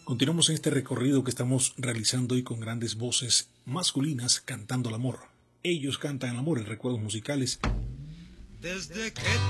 Continuamos en este recorrido que estamos realizando hoy con grandes voces masculinas cantando el amor. Ellos cantan el amor en recuerdos musicales. Desde que